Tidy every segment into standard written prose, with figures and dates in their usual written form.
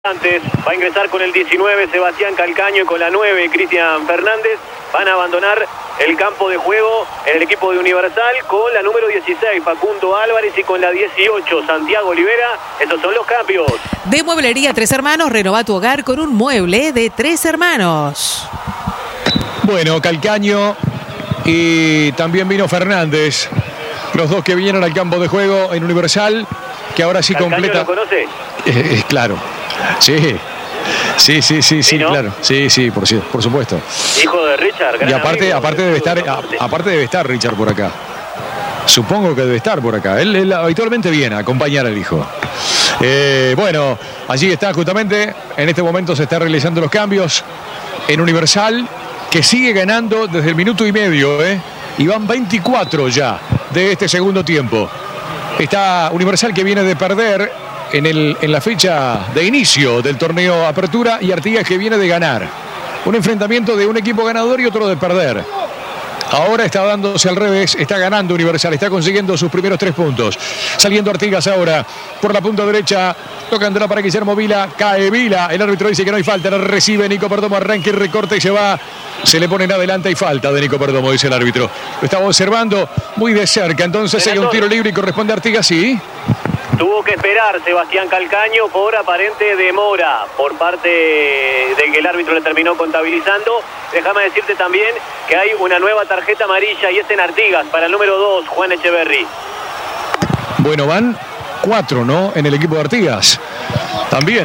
Antes va a ingresar con el 19 Sebastián Calcaño y con la 9 Cristian Fernández. Van a abandonar el campo de juego en el equipo de Universal con la número 16 Facundo Álvarez y con la 18 Santiago Olivera. Esos son los cambios. De Mueblería Tres Hermanos, renova tu hogar con un mueble de Tres Hermanos. Bueno, Calcaño y también vino Fernández, los dos que vinieron al campo de juego en Universal, que ahora sí ¿Calcaño completa. lo conoce? Claro, sí. Sí, ¿no? claro. Sí, por supuesto. Hijo de Richard. Y aparte debe estar Richard por acá. Supongo que debe estar por acá. Él habitualmente viene a acompañar al hijo. Bueno, allí está justamente. En este momento se están realizando los cambios en Universal, que sigue ganando desde el minuto y medio, y van 24 ya de este segundo tiempo. Está Universal, que viene de perder en la fecha de inicio del torneo Apertura, y Artigas, que viene de ganar. Un enfrentamiento de un equipo ganador y otro de perder. Ahora está dándose al revés, está ganando Universal, está consiguiendo sus primeros 3 puntos. Saliendo Artigas ahora por la punta derecha, tocándola para Guillermo Vila, cae Vila, el árbitro dice que no hay falta, la recibe Nico Perdomo, arranca y recorta y se va. Se le pone en adelante y falta de Nico Perdomo, dice el árbitro. Lo estaba observando muy de cerca, entonces hay un tiro libre y corresponde a Artigas, sí. Tuvo que esperar Sebastián Calcaño por aparente demora por parte de que el árbitro le terminó contabilizando. Déjame decirte también que hay una nueva tarjeta amarilla y es en Artigas para el número 2, Juan Echeverry. Bueno, van 4, ¿no? En el equipo de Artigas. También.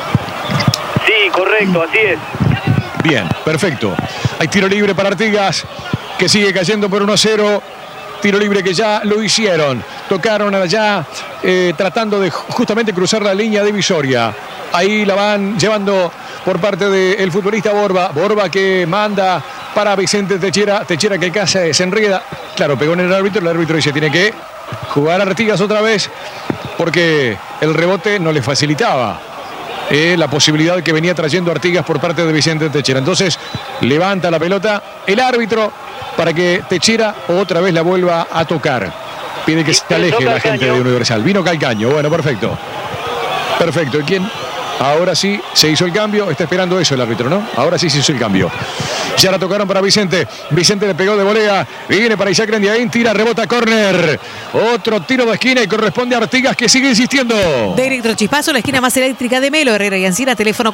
Sí, correcto, así es. Bien, perfecto. Hay tiro libre para Artigas, que sigue cayendo por 1-0. Tiro libre que ya lo hicieron. Tocaron allá tratando de justamente cruzar la línea divisoria. Ahí la van llevando por parte del futbolista Borba. Borba que manda para Vicente Techera. Techera que casi se enreda. Claro, pegó en el árbitro dice tiene que jugar a Artigas otra vez, porque el rebote no le facilitaba la posibilidad que venía trayendo Artigas por parte de Vicente Techera. Entonces levanta la pelota el árbitro para que Techera otra vez la vuelva a tocar. Pide que se aleje la gente de Universal. Vino Calcaño, bueno, perfecto. Perfecto, ¿y quién? Ahora sí se hizo el cambio, está esperando eso el árbitro, ¿no? Ahora sí se hizo el cambio. Ya la tocaron para Vicente. Vicente le pegó de volea. Viene para Isaac Rendiaín, tira, rebota, córner. Otro tiro de esquina y corresponde a Artigas, que sigue insistiendo. De Electrochispazo, la esquina más eléctrica de Melo, Herrera y Ancina, teléfono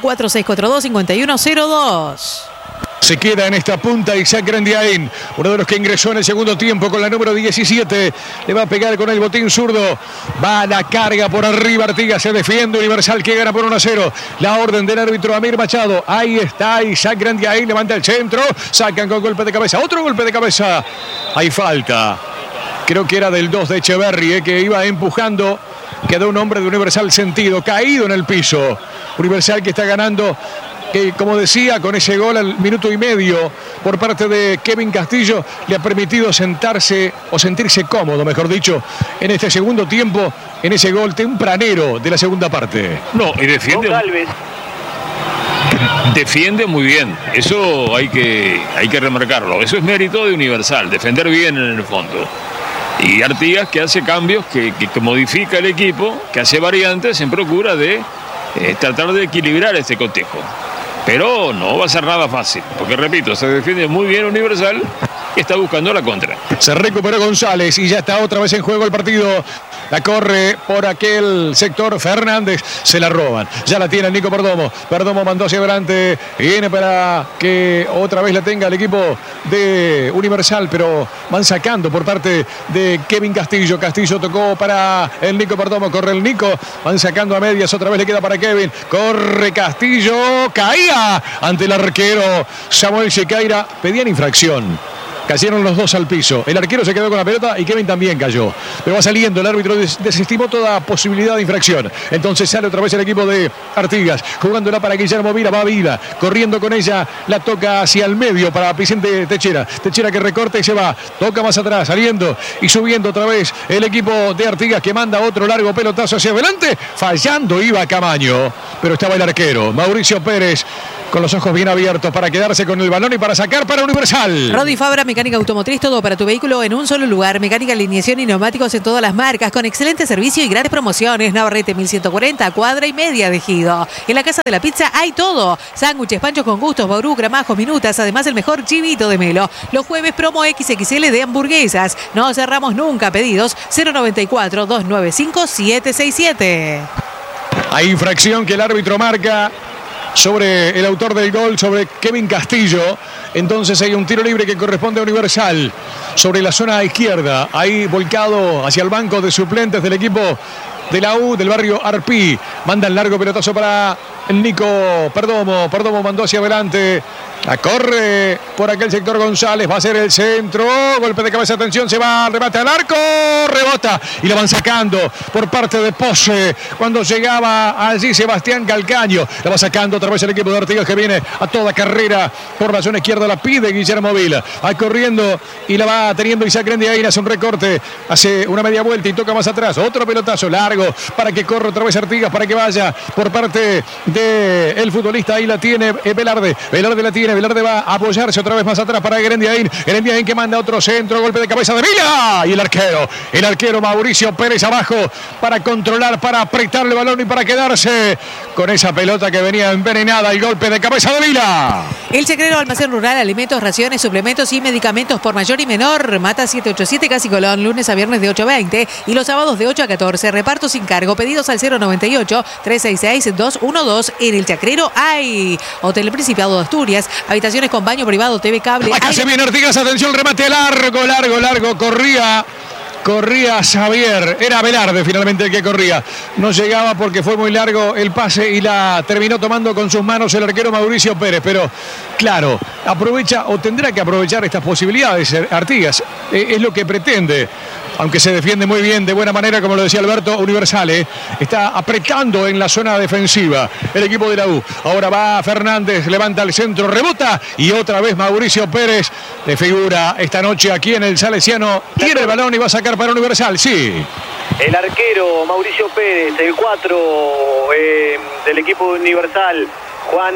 4642-5102. Se queda en esta punta Isaac Rendiaín, uno de los que ingresó en el segundo tiempo con la número 17. Le va a pegar con el botín zurdo. Va a la carga por arriba Artigas, se defiende Universal, que gana por 1-0. La orden del árbitro Amir Machado. Ahí está Isaac Rendiaín, levanta el centro. Sacan con golpe de cabeza. Otro golpe de cabeza. Hay falta. Creo que era del 2 de Echeverry, que iba empujando. Quedó un hombre de Universal sentido, caído en el piso. Universal, que está ganando, que como decía, con ese gol al minuto y medio por parte de Kevin Castillo, le ha permitido sentarse o sentirse cómodo, mejor dicho, en este segundo tiempo, en ese gol tempranero de la segunda parte. No, y defiende muy bien. Eso hay que remarcarlo. Eso es mérito de Universal, defender bien en el fondo. Y Artigas, que hace cambios, que modifica el equipo, que hace variantes en procura de tratar de equilibrar este cotejo. Pero no va a ser nada fácil, porque repito, se defiende muy bien Universal y está buscando la contra. Se recuperó González y ya está otra vez en juego el partido. La corre por aquel sector Fernández, se la roban. Ya la tiene el Nico Perdomo. Perdomo mandó hacia adelante, viene para que otra vez la tenga el equipo de Universal, pero van sacando por parte de Kevin Castillo. Castillo tocó para el Nico Perdomo, corre el Nico, van sacando a medias, otra vez le queda para Kevin. Corre Castillo, caía ante el arquero Samuel Sequeira. Pedían infracción. Cayeron los dos al piso. El arquero se quedó con la pelota y Kevin también cayó. Pero va saliendo. El árbitro desestimó toda posibilidad de infracción. Entonces sale otra vez el equipo de Artigas. Jugándola para Guillermo Vila. Va Vila. Corriendo con ella. La toca hacia el medio para Vicente Techera. Techera que recorta y se va. Toca más atrás. Saliendo y subiendo otra vez el equipo de Artigas, que manda otro largo pelotazo hacia adelante. Fallando iba Camaño. Pero estaba el arquero Mauricio Pérez, con los ojos bien abiertos para quedarse con el balón y para sacar para Universal. Rodi Fabra, mecánica automotriz, todo para tu vehículo en un solo lugar. Mecánica, alineación y neumáticos en todas las marcas, con excelente servicio y grandes promociones. Navarrete 1140, cuadra y media de Ejido. En la Casa de la Pizza hay todo. Sándwiches, panchos con gustos, Bauru, gramajos, minutas. Además, el mejor chivito de Melo. Los jueves, promo XXL de hamburguesas. No cerramos nunca. Pedidos 094-295-767. Hay infracción que el árbitro marca sobre el autor del gol, sobre Kevin Castillo. Entonces hay un tiro libre que corresponde a Universal sobre la zona izquierda, ahí volcado hacia el banco de suplentes del equipo de la U del barrio Arpí. Manda el largo pelotazo para el Nico Perdomo. Perdomo mandó hacia adelante. La corre por aquel sector González. Va a ser el centro. Golpe de cabeza. Atención. Se va. Remate al arco. Rebota. Y lo van sacando por parte de Pose. Cuando llegaba allí Sebastián Calcaño. La va sacando otra vez el equipo de Artigas, que viene a toda carrera por la zona izquierda. La pide Guillermo Vila. Va corriendo y la va teniendo Isaac Rendiaín. Hace un recorte. Hace una media vuelta y toca más atrás. Otro pelotazo largo para que corra otra vez Artigas. Para que vaya por parte del futbolista. Ahí la tiene Velarde. Velarde la tiene. Velarde va a apoyarse otra vez más atrás para Gerendiaín. Gerendiaín que manda otro centro. Golpe de cabeza de Vila. Y el arquero Mauricio Pérez abajo para controlar, para apretar el balón y para quedarse con esa pelota que venía envenenada. El golpe de cabeza de Vila. El Chacrero Almacén Rural, alimentos, raciones, suplementos y medicamentos por mayor y menor. Mata 787 Casi Colón, lunes a viernes de 8 a 20 y los sábados de 8 a 14. Reparto sin cargo. Pedidos al 098-366-212. En el Chacrero hay Hotel Principado de Asturias, habitaciones con baño privado, TV cable. Acá se viene Artigas, atención, remate largo. Corría Xavier, era Velarde finalmente el que corría. No llegaba porque fue muy largo el pase y la terminó tomando con sus manos el arquero Mauricio Pérez. Pero claro, aprovecha o tendrá que aprovechar estas posibilidades Artigas. Es lo que pretende. Aunque se defiende muy bien, de buena manera, como lo decía Alberto, Universal está apretando en la zona defensiva el equipo de la U. Ahora va Fernández, levanta el centro, rebota y otra vez Mauricio Pérez de figura esta noche aquí en el Salesiano. Tiene el balón y va a sacar para Universal, sí. El arquero Mauricio Pérez, el 4 del equipo Universal. Juan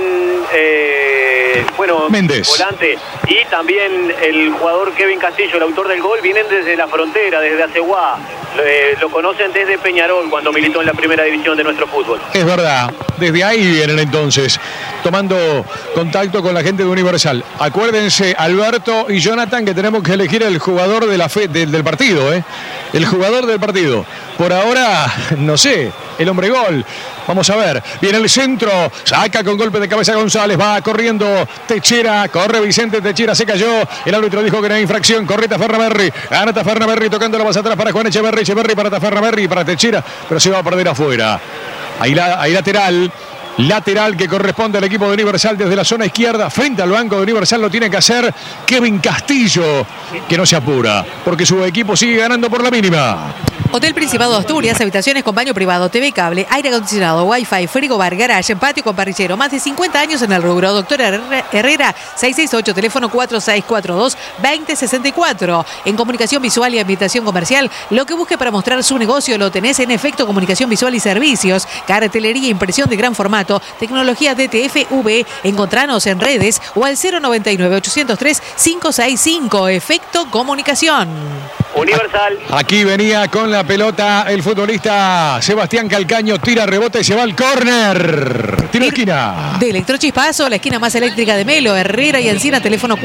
Méndez, volante, y también el jugador Kevin Castillo, el autor del gol, vienen desde la frontera, desde Aceguá. Lo conocen desde Peñarol cuando militó en la primera división de nuestro fútbol. Es verdad, desde ahí vienen entonces, tomando contacto con la gente de Universal. Acuérdense, Alberto y Jonathan, que tenemos que elegir el jugador de del partido, el jugador del partido. Por ahora, no sé, el hombre gol. Vamos a ver, viene el centro, saca con golpe de cabeza González, va corriendo Techera, corre Vicente Techera, se cayó, el árbitro dijo que no hay infracción, corre Tafernaberry, gana Tafernaberry, tocando la más atrás para Juan Echeverri para Tafernaberry, para Techera, pero se va a perder afuera. Ahí lateral que corresponde al equipo de Universal desde la zona izquierda, frente al banco de Universal lo tiene que hacer Kevin Castillo, que no se apura, porque su equipo sigue ganando por la mínima. Hotel Principado de Asturias, habitaciones con baño privado, TV cable, aire acondicionado, wifi, frigo bar, garage, patio con parrillero. Más de 50 años en el rubro. Doctor Herrera, 668, teléfono 4642-2064. En comunicación visual y ambientación comercial, lo que busque para mostrar su negocio lo tenés en Efecto Comunicación Visual y Servicios. Cartelería, impresión de gran formato, tecnología DTF-V. Encontranos en redes o al 099-803-565. Efecto Comunicación. Universal. Aquí venía con la pelota el futbolista Sebastián Calcaño, tira, rebota y se va al córner. Tiro de esquina. De Electrochispazo, la esquina más eléctrica de Melo, Herrera y Encina, teléfono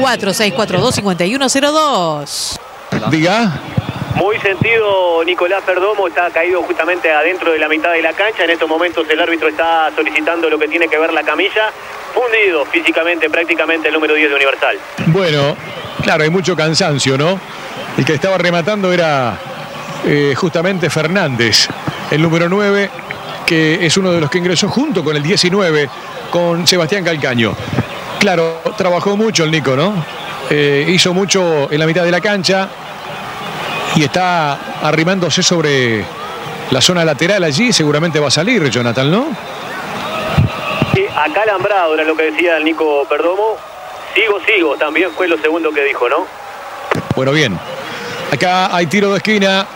4642-5102. Diga. Muy sentido, Nicolás Perdomo está caído justamente adentro de la mitad de la cancha. En estos momentos el árbitro está solicitando lo que tiene que ver la camilla. Fundido físicamente prácticamente el número 10 de Universal. Bueno, claro, hay mucho cansancio, ¿no? El que estaba rematando era justamente Fernández, el número 9, que es uno de los que ingresó junto con el 19, con Sebastián Calcaño. Claro, trabajó mucho el Nico, ¿no? Hizo mucho en la mitad de la cancha y está arrimándose sobre la zona lateral allí. Seguramente va a salir Jonathan, ¿no? Sí, acá alambrado era lo que decía el Nico Perdomo. Sigo, también fue lo segundo que dijo, ¿no? Bueno, bien. Acá hay tiro de esquina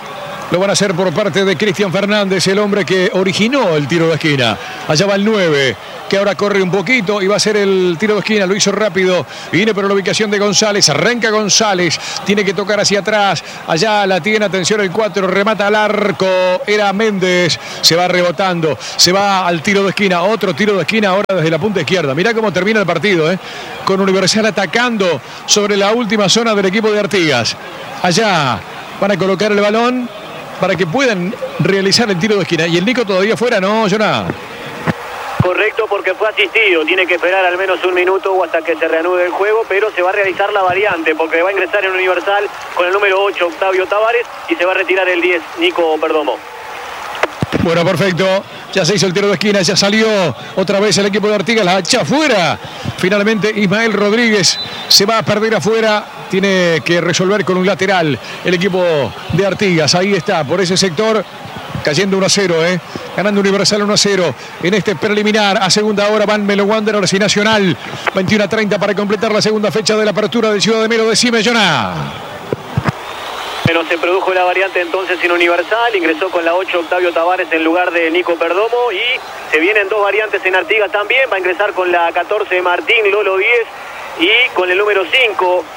Lo van a hacer por parte de Cristian Fernández, el hombre que originó el tiro de esquina. Allá va el 9, que ahora corre un poquito y va a hacer el tiro de esquina. Lo hizo rápido. Viene por la ubicación de González. Arranca González. Tiene que tocar hacia atrás. Allá la tiene. Atención el 4. Remata al arco. Era Méndez. Se va rebotando. Se va al tiro de esquina. Otro tiro de esquina ahora desde la punta izquierda. Mirá cómo termina el partido, con Universidad atacando sobre la última zona del equipo de Artigas. Allá van a colocar el balón para que puedan realizar el tiro de esquina. ¿Y el Nico todavía fuera? No, Jonah. Correcto, porque fue asistido. Tiene que esperar al menos un minuto o hasta que se reanude el juego, pero se va a realizar la variante, porque va a ingresar en Universal con el número 8, Octavio Tavares, y se va a retirar el 10, Nico Perdomo. Bueno, perfecto. Ya se hizo el tiro de esquina, ya salió otra vez el equipo de Artigas, la echa afuera. Finalmente Ismael Rodríguez se va a perder afuera. Tiene que resolver con un lateral el equipo de Artigas. Ahí está, por ese sector, cayendo 1-0, ganando Universal 1-0 en este preliminar. A segunda hora van Melo Wanderers y Nacional. 21:30 para completar la segunda fecha de la apertura de Ciudad de Melo. Decime, Jonah. Pero se produjo la variante entonces en Universal, ingresó con la 8 Octavio Tavares en lugar de Nico Perdomo, y se vienen dos variantes en Artigas también. Va a ingresar con la 14 Martín Lolo 10 y con el número 5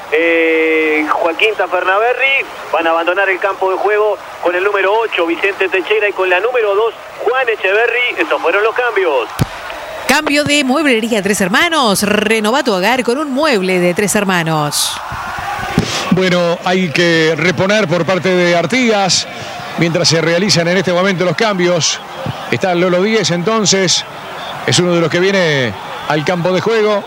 Joaquín Tafernaberri. Van a abandonar el campo de juego con el número 8 Vicente Techera y con la número 2 Juan Echeverri. Estos fueron los cambios. Cambio de Mueblería Tres Hermanos. Renova tu hogar con un mueble de Tres Hermanos. Bueno, hay que reponer por parte de Artigas mientras se realizan en este momento los cambios. Está Lolo 10, entonces es uno de los que viene al campo de juego,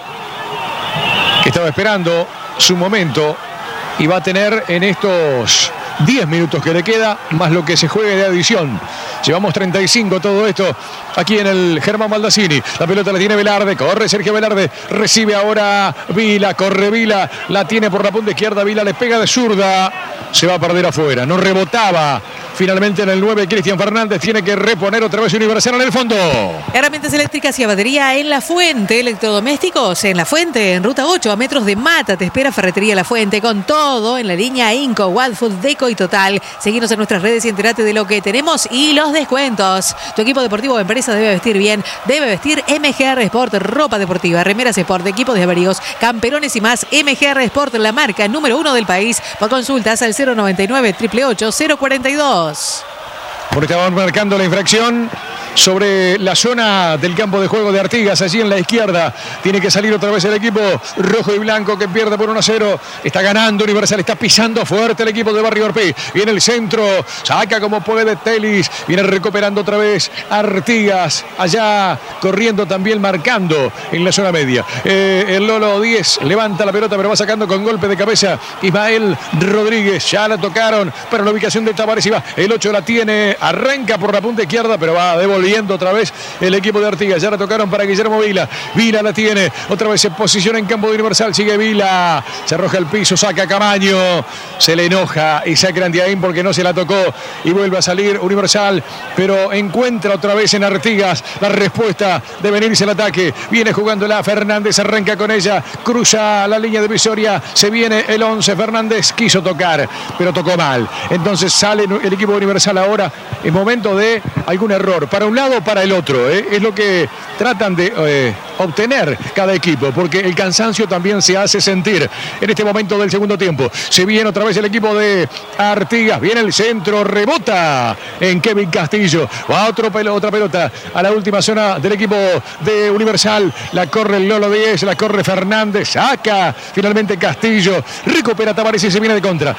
que estaba esperando su momento y va a tener en estos 10 minutos que le queda, más lo que se juegue de adición. Llevamos 35 todo esto aquí en el Germán Baldassini. La pelota la tiene Velarde, corre Sergio Velarde, recibe ahora Vila, corre Vila, la tiene por la punta izquierda, Vila le pega de zurda, se va a perder afuera, no rebotaba. Finalmente en el 9 Cristian Fernández tiene que reponer otra vez Universal en el fondo. Herramientas eléctricas y a batería en La Fuente. Electrodomésticos en La Fuente, en ruta 8, a metros de Mata. Te espera Ferretería La Fuente con todo en la línea Inco, Wadfood, Deco y Total. Seguinos en nuestras redes y entérate de lo que tenemos y los descuentos. Tu equipo deportivo o empresa debe vestir bien. Debe vestir MGR Sport, ropa deportiva, remeras Sport, equipos de abrigos, camperones y más. MGR Sport, la marca número 1 del país. Por consultas al 099 888 042. Porque estaban marcando la infracción sobre la zona del campo de juego de Artigas, allí en la izquierda. Tiene que salir otra vez el equipo rojo y blanco, que pierde por 1-0. Está ganando Universal, está pisando fuerte el equipo de Barrio Orpí. Viene el centro, saca como puede Telis, viene recuperando otra vez Artigas, allá corriendo también, marcando en la zona media. El Lolo 10 levanta la pelota, pero va sacando con golpe de cabeza Ismael Rodríguez. Ya la tocaron para la ubicación de Tavares y va. El 8 la tiene, arranca por la punta izquierda, pero va devolviendo otra vez el equipo de Artigas. Ya la tocaron para Guillermo Vila. Vila la tiene, otra vez se posiciona en campo de Universal. Sigue Vila, se arroja al piso, saca Camaño, se le enoja y saca Andiaín porque no se la tocó y vuelve a salir Universal, pero encuentra otra vez en Artigas la respuesta de venirse el ataque. Viene jugándola Fernández, arranca con ella, cruza la línea divisoria, se viene el 11. Fernández quiso tocar, pero tocó mal. Entonces sale el equipo de Universal ahora en momento de algún error, para un lado o para el otro, es lo que tratan de obtener cada equipo, porque el cansancio también se hace sentir en este momento del segundo tiempo. Se viene otra vez el equipo de Artigas, viene el centro, rebota en Kevin Castillo, va otra pelota a la última zona del equipo de Universal, la corre el Lolo 10, la corre Fernández, saca finalmente Castillo, recupera Tavares y se viene de contra,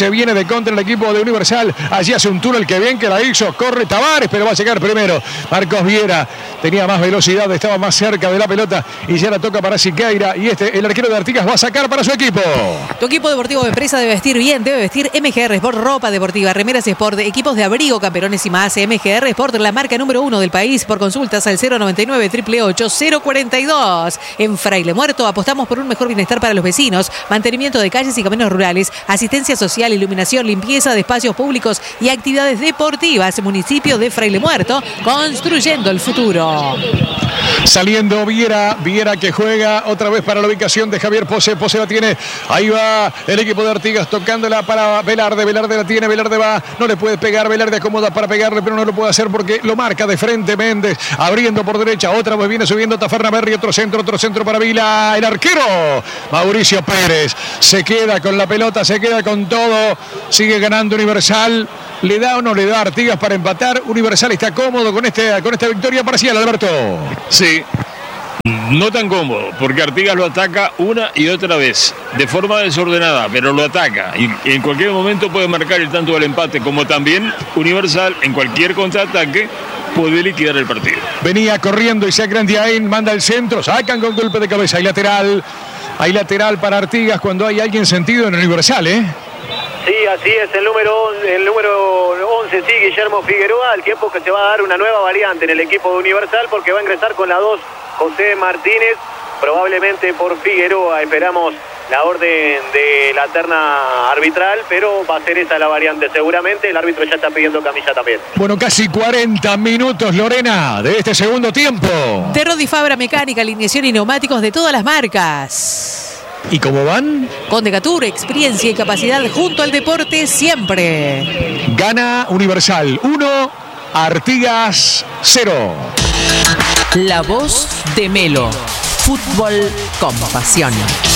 el equipo de Universal. Allí hace un túnel, que bien que la hizo, corre Tavares, pero va a llegar primero Marcos Viera, tenía más velocidad, estaba más cerca de la pelota y ya la toca para Siqueira, y el arquero de Artigas va a sacar para su equipo. Tu equipo deportivo de empresa debe vestir bien, debe vestir MGR Sport, ropa deportiva, remeras Sport, equipos de abrigo, campeones y más. MGR Sport, la marca número 1 del país. Por consultas al 099 888 042. En Fraile Muerto apostamos por un mejor bienestar para los vecinos, mantenimiento de calles y caminos rurales, asistencia social, iluminación, limpieza de espacios públicos y actividades deportivas. Municipio de Fraile Muerto, construyendo el futuro. Saliendo Viera que juega otra vez para la ubicación de Javier Pose. Pose la tiene, ahí va el equipo de Artigas tocándola para Velarde. Velarde la tiene, Velarde va, no le puede pegar, Velarde acomoda para pegarle, pero no lo puede hacer porque lo marca de frente Méndez, abriendo por derecha, otra vez viene subiendo Taferna Berry, otro centro para Vila, el arquero Mauricio Pérez, se queda con la pelota, se queda con todo, sigue ganando Universal. ¿Le da o no le da a Artigas para empatar? Universal está cómodo con esta victoria parcial, Alberto. Sí, no tan cómodo, porque Artigas lo ataca una y otra vez, de forma desordenada, pero lo ataca. Y en cualquier momento puede marcar el tanto del empate, como también Universal, en cualquier contraataque, puede liquidar el partido. Venía corriendo Isaac Grandiaín, manda el centro, sacan con golpe de cabeza. Hay lateral para Artigas cuando hay alguien sentido en Universal, ¿eh? Sí, así es, el número 11, sí, Guillermo Figueroa, al tiempo que se va a dar una nueva variante en el equipo de Universal, porque va a ingresar con la 2 José Martínez, probablemente por Figueroa. Esperamos la orden de la terna arbitral, pero va a ser esa la variante seguramente. El árbitro ya está pidiendo camilla también. Bueno, casi 40 minutos, Lorena, de este segundo tiempo. De Rodi Fabra Mecánica, alineación y neumáticos de todas las marcas. ¿Y cómo van? Con Decatur, experiencia y capacidad junto al deporte siempre. Gana Universal 1, Artigas 0. La voz de Melo. Fútbol con pasión.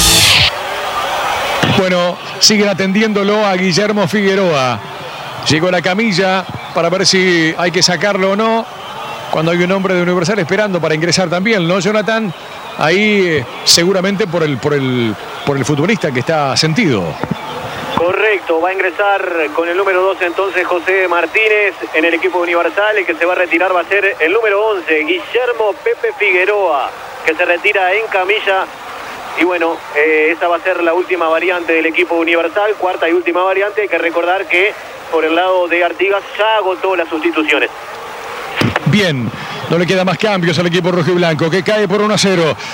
Bueno, siguen atendiéndolo a Guillermo Figueroa. Llegó la camilla para ver si hay que sacarlo o no. Cuando hay un hombre de Universal esperando para ingresar también, ¿no, Jonathan? Ahí seguramente por el futbolista que está sentido. Correcto, va a ingresar con el número 2 entonces José Martínez en el equipo Universal. El que se va a retirar va a ser el número 11, Guillermo Pepe Figueroa, que se retira en camilla. Y bueno, esa va a ser la última variante del equipo Universal, cuarta y última variante. Hay que recordar que por el lado de Artigas ya agotó las sustituciones. Bien, no le queda más cambios al equipo rojo y blanco, que cae por 1-0.